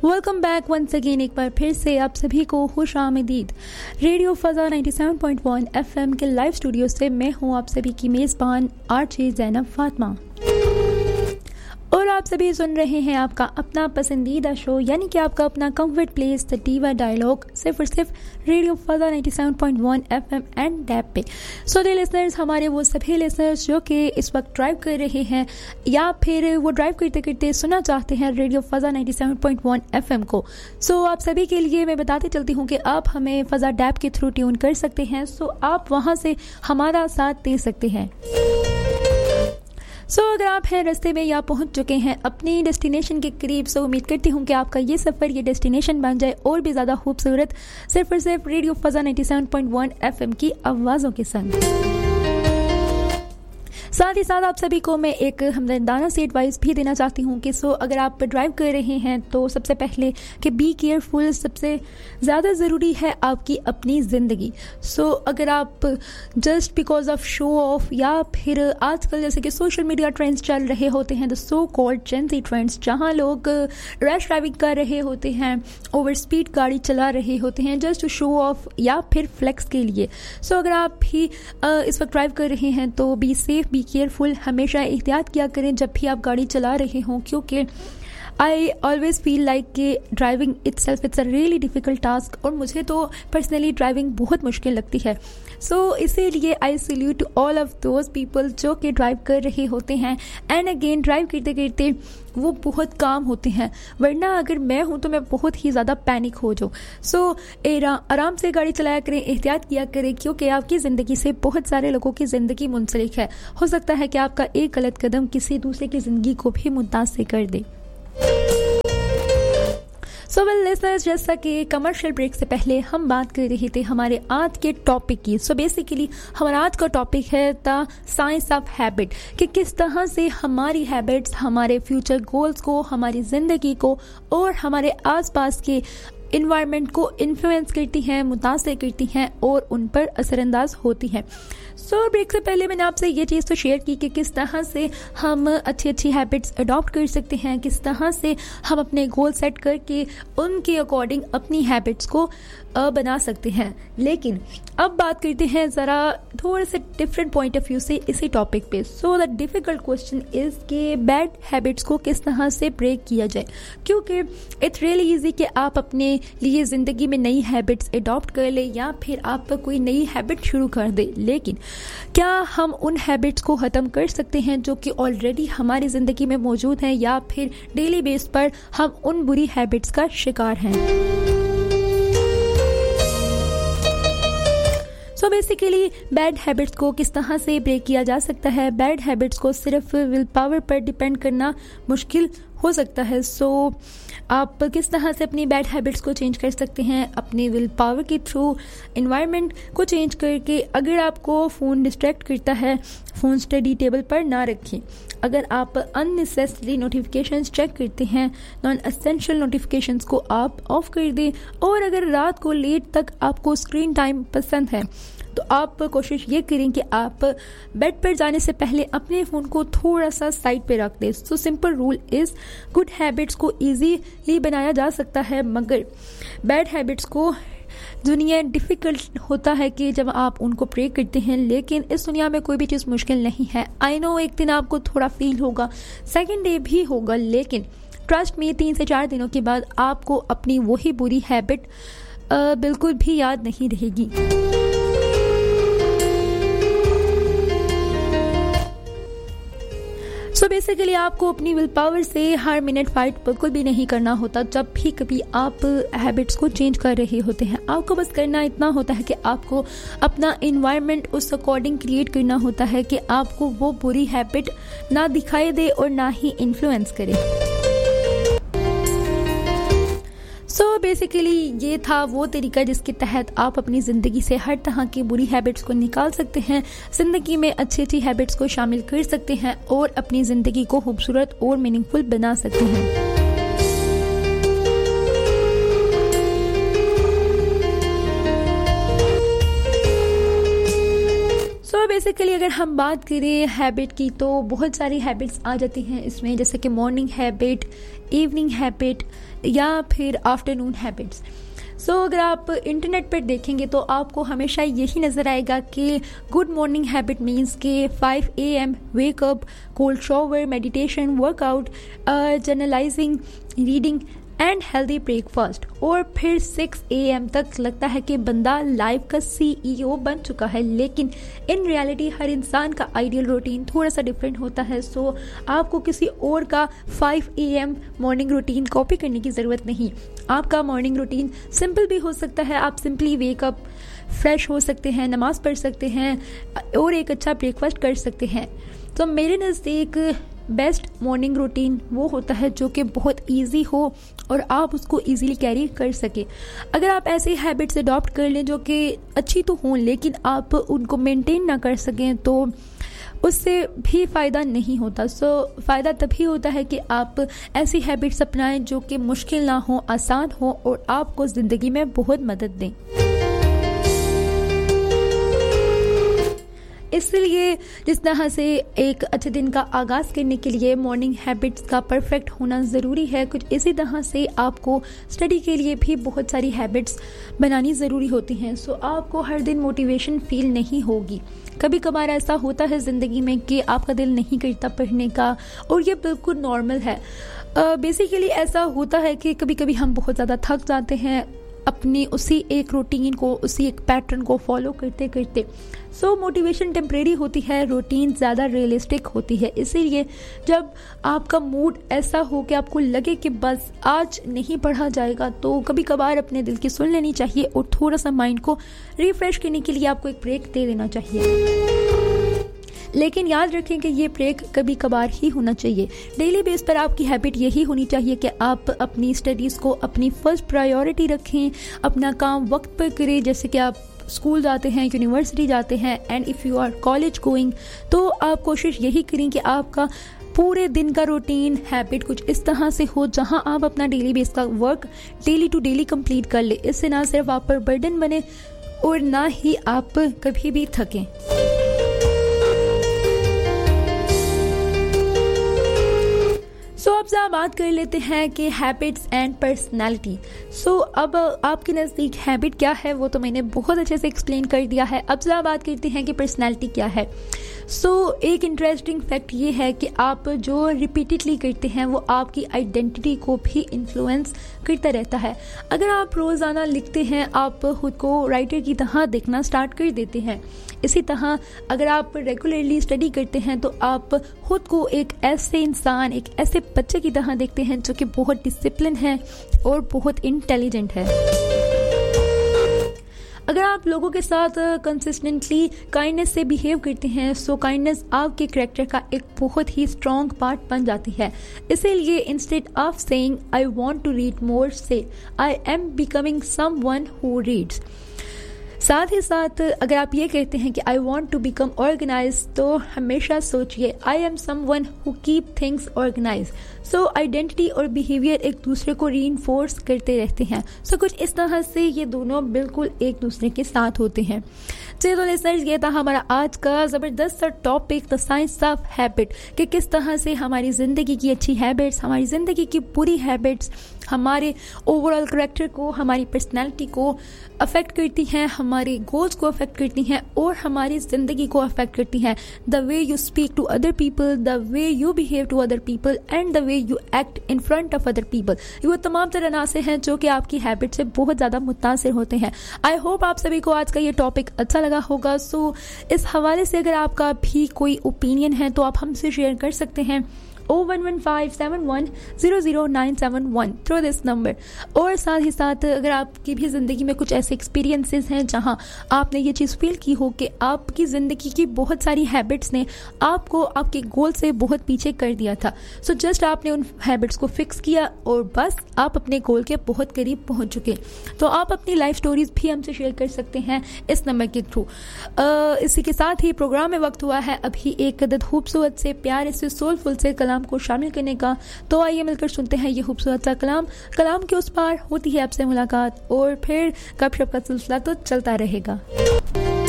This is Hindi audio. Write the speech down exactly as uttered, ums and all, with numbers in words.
वेलकम बैक वंस अगेन, एक बार फिर से आप सभी को खुश आमदीद। रेडियो फजा सत्तानवे पॉइंट एक एफएम के लाइव स्टूडियो से मैं हूं आप सभी की मेज़बान आरजे ज़ैनब फातिमा, और आप सभी सुन रहे हैं आपका अपना पसंदीदा शो, यानी कि आपका अपना कंफर्ट प्लेस द टीवा डायलॉग, सिर्फ और सिर्फ रेडियो फजा सत्तानवे पॉइंट एक एफएम एंड डैप पे। सो डे लिसनर्स, हमारे वो सभी लिसनर्स जो कि इस वक्त ड्राइव कर रहे हैं या फिर वो ड्राइव करते करते सुनना चाहते हैं रेडियो फजा सत्तानवे पॉइंट एक एफएम को, सो so, आप सभी के लिए मैं बताती चलती हूँ कि आप हमें फजा डैप के थ्रू ट्यून कर सकते हैं। सो so, आप वहाँ से हमारा साथ दे सकते हैं। सो so, अगर आप हैं रास्ते में या पहुंच चुके हैं अपनी डेस्टिनेशन के करीब, सो उम्मीद करती हूं कि आपका ये सफ़र, ये डेस्टिनेशन बन जाए और भी ज़्यादा खूबसूरत, सिर्फ और सिर्फ रेडियो फजा सत्तानवे पॉइंट एक एफएम की आवाज़ों के संग। साथ ही साथ आप सभी को मैं एक हमदर्दाना सी एडवाइस भी देना चाहती हूँ कि सो अगर आप ड्राइव कर रहे हैं तो सबसे पहले कि बी केयरफुल, सबसे ज़्यादा ज़रूरी है आपकी अपनी ज़िंदगी। सो अगर आप just because of show off या फिर आजकल जैसे कि सोशल मीडिया ट्रेंड्स चल रहे होते हैं, the so called Gen Z trends, जहाँ लोग रैश ड्राइविंग कर रहे होते हैं, ओवर स्पीड गाड़ी चला रहे होते हैं जस्ट टू शो ऑफ या फिर फ्लेक्स के लिए। सो अगर आप भी इस वक्त ड्राइव कर रहे हैं तो बी सेफ, बी केयरफुल, हमेशा एहतियात किया करें जब भी आप गाड़ी चला रहे हों, क्योंकि आई ऑलवेज फील लाइक कि driving itself it's a really difficult task, और मुझे तो पर्सनली ड्राइविंग बहुत मुश्किल लगती है। सो so, इसीलिए आई salute to all of those people जो कि ड्राइव कर रहे होते हैं एंड अगेन ड्राइव करते करते वो बहुत काम होते हैं, वरना अगर मैं हूं तो मैं बहुत ही ज़्यादा पैनिक हो जाऊँ। सो so, आराम से गाड़ी चलाया करें, एहतियात किया करें, क्योंकि आपकी ज़िंदगी से बहुत सारे लोगों की ज़िंदगी मुंसलिक है। हो सकता है कि आपका एक गलत कदम किसी दूसरे की ज़िंदगी को भी मुतासिर कर दे। सो वेल लिसनर्स, जैसा कि कमर्शियल ब्रेक से पहले हम बात कर रहे थे हमारे आज के टॉपिक की। सो so बेसिकली हमारा आज का टॉपिक है द साइंस ऑफ हैबिट, कि किस तरह से हमारी हैबिट्स हमारे फ्यूचर गोल्स को, हमारी ज़िंदगी को और हमारे आसपास के इन्वायरमेंट को इन्फ्लुएंस करती हैं, मुतासिर करती हैं और उन पर असरअंदाज होती हैं। सो so, ब्रेक से पहले मैंने आपसे ये चीज़ तो शेयर की कि किस तरह से हम अच्छी अच्छी हैबिट्स अडॉप्ट कर सकते हैं, किस तरह से हम अपने गोल सेट करके उनके अकॉर्डिंग अपनी हैबिट्स को बना सकते हैं। लेकिन अब बात करते हैं ज़रा थोड़े से डिफरेंट पॉइंट ऑफ व्यू से इसी टॉपिक पे। So the difficult question is कि बैड हैबिट्स को किस तरह से ब्रेक किया जाए, क्योंकि इट्स रियली ईजी कि आप अपने लिए ज़िंदगी में नई हैबिट्स अडॉप्ट कर ले या फिर आप कोई नई हैबिट शुरू कर दे, लेकिन क्या हम उन हैबिट्स को ख़त्म कर सकते हैं जो कि ऑलरेडी हमारी ज़िंदगी में मौजूद हैं, या फिर डेली बेस पर हम उन बुरी हैबिट्स का शिकार हैं। सो बेसिकली बैड हैबिट्स को किस तरह से ब्रेक किया जा सकता है। बैड हैबिट्स को सिर्फ विल पावर पर डिपेंड करना मुश्किल हो सकता है। सो so, आप किस तरह से अपनी बैड हैबिट्स को चेंज कर सकते हैं अपनी विल पावर के थ्रू, एनवायरनमेंट को चेंज करके। अगर आपको फ़ोन डिस्ट्रैक्ट करता है, फ़ोन स्टडी टेबल पर ना रखें। अगर आप अननेसेसरी नोटिफिकेशंस चेक करते हैं, नॉन एसेंशियल नोटिफिकेशंस को आप ऑफ कर दें। और अगर रात को लेट तक आपको स्क्रीन टाइम पसंद है तो आप कोशिश ये करें कि आप बेड पर जाने से पहले अपने फ़ोन को थोड़ा सा साइड पे रख दें। So simple rule is, good habits को इजीली बनाया जा सकता है, मगर बैड हैबिट्स को दुनिया डिफ़िकल्ट होता है कि जब आप उनको ब्रेक करते हैं। लेकिन इस दुनिया में कोई भी चीज़ मुश्किल नहीं है। आई नो एक दिन आपको थोड़ा फील होगा, सेकेंड डे भी होगा, लेकिन ट्रस्ट में तीन से चार दिनों के बाद आपको अपनी वही बुरी हैबिट बिल्कुल भी याद नहीं रहेगी। सो so बेसिकली आपको अपनी विल पावर से हर मिनट फाइट बिल्कुल भी नहीं करना होता। जब भी कभी आप हैबिट्स को चेंज कर रहे होते हैं, आपको बस करना इतना होता है कि आपको अपना इन्वायरमेंट उस अकॉर्डिंग क्रिएट करना होता है कि आपको वो बुरी हैबिट ना दिखाई दे और ना ही इन्फ्लुएंस करे। सो so बेसिकली ये था वो तरीका जिसके तहत आप अपनी ज़िंदगी से हर तरह की बुरी हैबिट्स को निकाल सकते हैं, ज़िंदगी में अच्छी अच्छी हैबिट्स को शामिल कर सकते हैं और अपनी ज़िंदगी को खूबसूरत और मीनिंगफुल बना सकते हैं। सो so बेसिकली अगर हम बात करें हैबिट की तो बहुत सारी हैबिट्स आ जाती हैं इसमें, जैसे कि मॉर्निंग हैबिट, इवनिंग हैबिट या फिर आफ्टरनून हैबिट्स। सो so, अगर आप इंटरनेट पर देखेंगे तो आपको हमेशा यही नज़र आएगा कि गुड मॉर्निंग हैबिट मीन्स के five A M wake up, cold shower, meditation, workout, journalising, reading and healthy breakfast. और फिर सिक्स ए एम तक लगता है कि बंदा लाइफ का सी ई ओ बन चुका है, लेकिन इन रियलिटी हर इंसान का आइडियल रूटीन थोड़ा सा डिफरेंट होता है। सो so, आपको किसी और का five A M morning routine copy करने की ज़रूरत नहीं। आपका मॉर्निंग रूटीन सिंपल भी हो सकता है। आप सिंपली वेकअप, फ्रेश हो सकते हैं, नमाज पढ़ सकते हैं और एक अच्छा ब्रेकफास्ट कर सकते हैं। तो मेरे नज़दीक बेस्ट मॉर्निंग रूटीन वो होता है जो कि बहुत इजी हो और आप उसको इजीली कैरी कर सके। अगर आप ऐसी हैबिट्स अडॉप्ट कर लें जो कि अच्छी तो हों लेकिन आप उनको मेंटेन ना कर सकें तो उससे भी फ़ायदा नहीं होता। सो so, फ़ायदा तभी होता है कि आप ऐसी हैबिट्स अपनाएं जो कि मुश्किल ना हो, आसान हो और आपको ज़िंदगी में बहुत मदद दें। इसलिए जिस तरह से एक अच्छे दिन का आगाज़ करने के लिए मॉर्निंग हैबिट्स का परफेक्ट होना ज़रूरी है, कुछ इसी तरह से आपको स्टडी के लिए भी बहुत सारी हैबिट्स बनानी ज़रूरी होती हैं। सो आपको हर दिन मोटिवेशन फील नहीं होगी। कभी कभार ऐसा होता है ज़िंदगी में कि आपका दिल नहीं करता पढ़ने का और ये बिल्कुल नॉर्मल है। बेसिकली uh, ऐसा होता है कि कभी कभी हम बहुत ज़्यादा थक जाते हैं अपनी उसी एक रूटीन को, उसी एक पैटर्न को फॉलो करते करते। सो मोटिवेशन टेम्परेरी होती है, रूटीन ज़्यादा रियलिस्टिक होती है। इसीलिए जब आपका मूड ऐसा हो कि आपको लगे कि बस आज नहीं पढ़ा जाएगा तो कभी कभार अपने दिल की सुन लेनी चाहिए और थोड़ा सा माइंड को रिफ्रेश करने के लिए आपको एक ब्रेक दे देना चाहिए। लेकिन याद रखें कि ये ब्रेक कभी कभार ही होना चाहिए। डेली बेस पर आपकी हैबिट यही होनी चाहिए कि आप अपनी स्टडीज़ को अपनी फर्स्ट प्रायोरिटी रखें, अपना काम वक्त पर करें। जैसे कि आप स्कूल जाते हैं, यूनिवर्सिटी जाते हैं and if you are college going तो आप कोशिश यही करें कि आपका पूरे दिन का रूटीन हैबिट कुछ इस तरह से हो जहां आप अपना डेली बेस का work daily to daily complete कर ले। इससे ना सिर्फ आप पर बर्डन बने और ना ही आप कभी भी थकें। सो अब जरा बात कर लेते हैं कि हैबिट्स एंड पर्सनालिटी। सो अब आपके नज़दीक हैबिट क्या है वो तो मैंने बहुत अच्छे से एक्सप्लेन कर दिया है। अब जरा बात करते हैं कि पर्सनालिटी क्या है। सो so, एक इंटरेस्टिंग फैक्ट ये है कि आप जो रिपीटेडली करते हैं वो आपकी आइडेंटिटी को भी इन्फ्लुएंस करता रहता है। अगर आप रोज़ाना लिखते हैं आप खुद को राइटर की तरह देखना स्टार्ट कर देते हैं। इसी तरह अगर आप रेगुलरली स्टडी करते हैं तो आप खुद को एक ऐसे इंसान, एक ऐसे बच्चे की तरह देखते हैं जो कि बहुत डिसिप्लिन है और बहुत इंटेलिजेंट है। अगर आप लोगों के साथ कंसिस्टेंटली काइंडनेस से बिहेव करते हैं सो काइंडनेस आपके कैरेक्टर का एक बहुत ही स्ट्रॉन्ग पार्ट बन जाती है। इसीलिए instead of saying I want to read more से I am becoming someone who reads. साथ ही साथ अगर आप ये कहते हैं कि I want to become organise तो हमेशा सोचिए I am someone who keep things organise. So identity और बिहेवियर एक दूसरे को रीइंफोर्स करते रहते हैं। सो so, कुछ इस तरह से ये दोनों बिल्कुल एक दूसरे के साथ होते हैं। चलिए तो लिसनर्स, ये था हमारा आज का ज़बरदस्त सा topic the science of habit कि किस तरह से हमारी ज़िंदगी की अच्छी हैबिट्स, हमारी ज़िंदगी की बुरी हैबिट्स हमारे ओवरऑल कैरेक्टर को, हमारी पर्सनैलिटी को अफेक्ट करती हैं, हमारे गोल्स को अफेक्ट करती हैं और हमारी ज़िंदगी को अफेक्ट करती हैं। The way you speak to other people, the way you behave to other people and the way you act in front of other people, ये तमाम तरह नासे हैं जो कि आपकी हैबिट से बहुत ज़्यादा मुतासिर होते हैं। आई होप आप सभी को आज का ये टॉपिक अच्छा लगा होगा। सो इस हवाले से अगर आपका भी कोई ओपिनियन है तो आप हमसे शेयर कर सकते हैं ओ one one five seven one zero zero nine seven one through this number. और साथ ही साथ अगर आपकी भी ज़िंदगी में कुछ ऐसे एक्सपीरियंसेस हैं जहां आपने ये चीज़ फील की हो कि आपकी ज़िंदगी की बहुत सारी हैबिट्स ने आपको आपके गोल से बहुत पीछे कर दिया था, सो जस्ट आपने उन हैबिट्स को फिक्स किया और बस आप अपने गोल के बहुत करीब पहुंच चुके, तो आप अपनी लाइफ स्टोरीज भी हमसे शेयर कर सकते हैं इस नंबर के थ्रू। इसी के साथ ही प्रोग्राम में वक्त हुआ है अभी एक अदद खूबसूरत से प्यारे से सोलफुल से कलाम को शामिल करने का, तो आइए मिलकर सुनते हैं ये खूबसूरत सा कलाम। कलाम के उस पार होती है आपसे मुलाकात और फिर गपशप का सिलसिला तो चलता रहेगा।